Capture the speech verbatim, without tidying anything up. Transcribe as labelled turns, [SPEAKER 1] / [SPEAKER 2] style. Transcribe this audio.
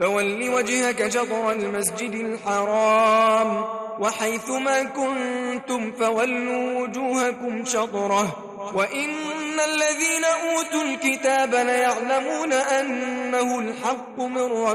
[SPEAKER 1] فول وجهك شطر المسجد الحرام وحيث ما كنتم فولوا وجوهكم شطره وإن الذين أوتوا الكتاب ليعلمون أنه الحق من ربهم